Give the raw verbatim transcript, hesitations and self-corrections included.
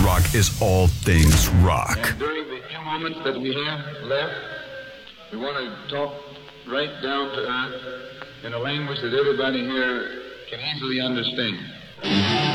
Rock is all things rock. And during the few moments that we have left, we want to talk right down to earth in a language that everybody here can easily understand.